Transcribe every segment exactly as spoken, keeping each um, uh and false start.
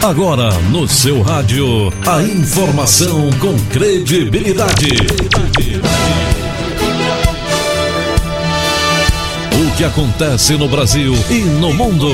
Agora no seu rádio, a informação com credibilidade. O que acontece no Brasil e no mundo.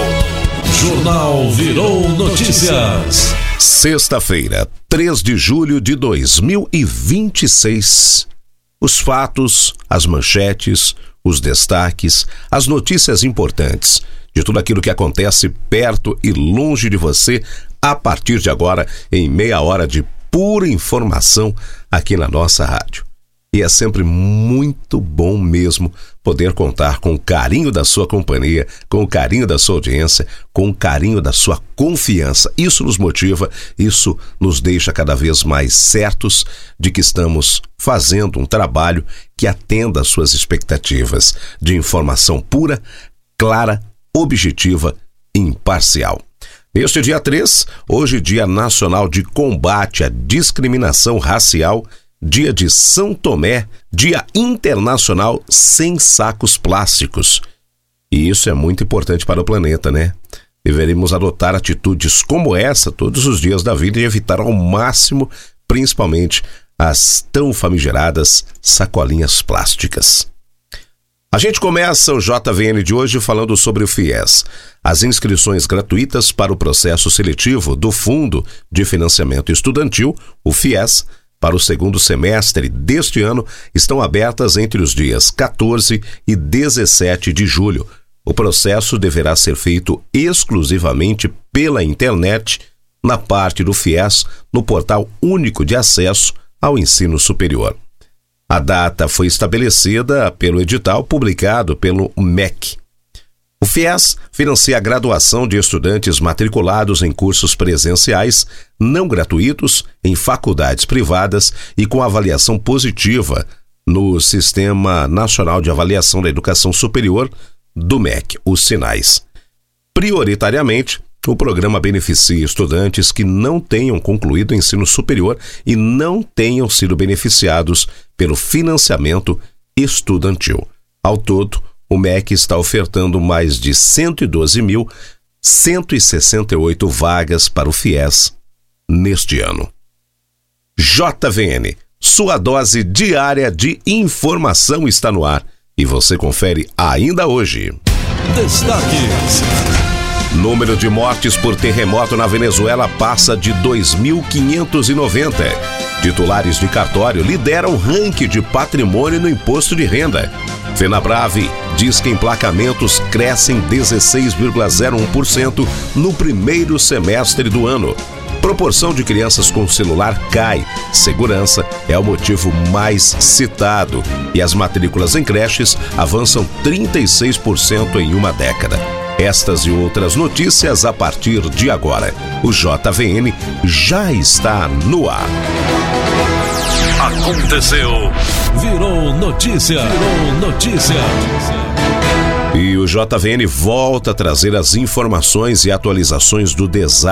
Jornal Virou Notícias. Sexta-feira, três de julho de dois mil e vinte e seis. Os fatos, as manchetes, os destaques, as notícias importantes de tudo aquilo que acontece perto e longe de você, a partir de agora, em meia hora de pura informação aqui na nossa rádio. E é sempre muito bom mesmo poder contar com o carinho da sua companhia, com o carinho da sua audiência, com o carinho da sua confiança. Isso nos motiva, isso nos deixa cada vez mais certos de que estamos fazendo um trabalho que atenda às suas expectativas de informação pura, clara, objetiva e imparcial. Neste dia três, hoje Dia Nacional de Combate à Discriminação Racial, Dia de São Tomé, Dia Internacional Sem Sacos Plásticos. E isso é muito importante para o planeta, né? Deveríamos adotar atitudes como essa todos os dias da vida e evitar ao máximo, principalmente, as tão famigeradas sacolinhas plásticas. A gente começa o J V N de hoje falando sobre o FIES. As inscrições gratuitas para o processo seletivo do Fundo de Financiamento Estudantil, o FIES, para o segundo semestre deste ano, estão abertas entre os dias quatorze e dezessete de julho. O processo deverá ser feito exclusivamente pela internet, na parte do FIES, no Portal Único de Acesso ao Ensino Superior. A data foi estabelecida pelo edital publicado pelo M E C. O FIES financia a graduação de estudantes matriculados em cursos presenciais não gratuitos em faculdades privadas e com avaliação positiva no Sistema Nacional de Avaliação da Educação Superior do M E C, os SINAIS. Prioritariamente, o programa beneficia estudantes que não tenham concluído o ensino superior e não tenham sido beneficiados pelo financiamento estudantil. Ao todo, o M E C está ofertando mais de cento e doze mil, cento e sessenta e oito vagas para o FIES neste ano. J V N, sua dose diária de informação está no ar e você confere ainda hoje. Destaques. Número de mortes por terremoto na Venezuela passa de dois mil quinhentos e noventa. Titulares de cartório lideram o ranking de patrimônio no imposto de renda. Fenabrave diz que emplacamentos crescem dezesseis vírgula zero um por cento no primeiro semestre do ano. Proporção de crianças com celular cai. Segurança é o motivo mais citado. E as matrículas em creches avançam trinta e seis por cento em uma década. Estas e outras notícias a partir de agora. O J V N já está no ar. Aconteceu. Virou notícia. Virou notícia. E o J V N volta a trazer as informações e atualizações do desastre